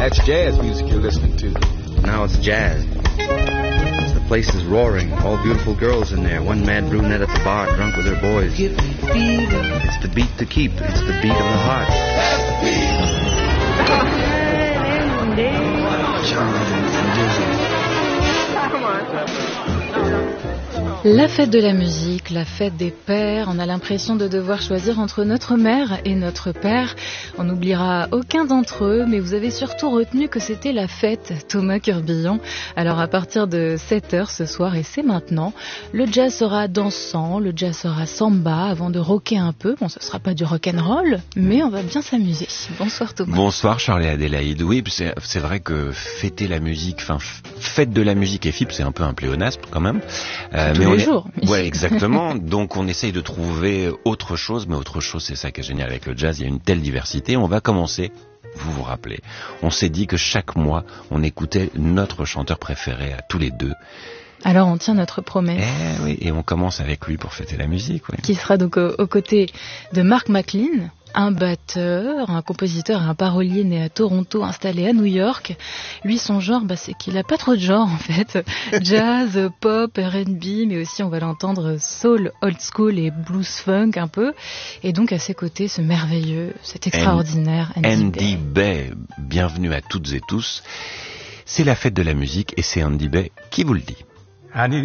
That's jazz music you're listening to. Now it's jazz. The place is roaring. All beautiful girls in there. One mad brunette at the bar, drunk with her boys. It's the beat to keep. It's the beat of the heart. La fête de la musique, la fête des pères, on a l'impression de devoir choisir entre notre mère et notre père. On n'oubliera aucun d'entre eux, mais vous avez surtout retenu que c'était la fête, Thomas Curbillon. Alors à partir de 7h ce soir, et c'est maintenant, le jazz sera dansant, le jazz sera samba, avant de rocker un peu. Bon, ce sera pas du rock'n'roll, mais on va bien s'amuser. Bonsoir Thomas. Bonsoir Charles et Adélaïde. Oui, c'est vrai que fêter la musique, fête de la musique et FIP, c'est un peu un pléonasme quand même. Mais jours. Ouais, exactement. Donc on essaye de trouver autre chose, mais autre chose, c'est ça qui est génial avec le jazz. Il y a une telle diversité. On va commencer. Vous vous rappelez, on s'est dit que chaque mois, on écoutait notre chanteur préféré à tous les deux. Alors on tient notre promesse. Oui, et on commence avec lui pour fêter la musique. Oui. Qui sera donc aux côtés de Mark McLean, un batteur, un compositeur et un parolier né à Toronto, installé à New York. Lui, son genre, c'est qu'il a pas trop de genre en fait. Jazz, pop, R&B, mais aussi on va l'entendre soul, old school et blues funk un peu. Et donc à ses côtés, ce merveilleux, cet extraordinaire Andy Bey. Bienvenue à toutes et tous. C'est la fête de la musique et c'est Andy Bey qui vous le dit. I need